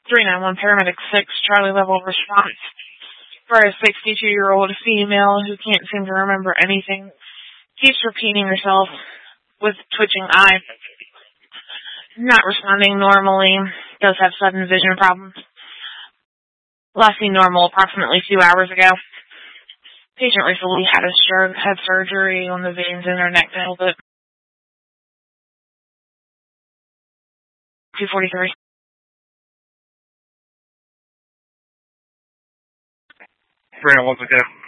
391 paramedic 6, Charlie level response for a 62-year-old female who can't seem to remember anything. Keeps repeating herself with twitching eye. Not responding normally. Does have sudden vision problems. Last seen normal approximately 2 hours ago. Patient recently had a stroke, had surgery on the veins in her neck to help it. 243. Brandon, once again.